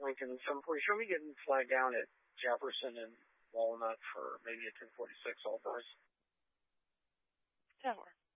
Lincoln 740. Should we get flagged down at Jefferson and Walnut for maybe a 1046 all boys? 10-4.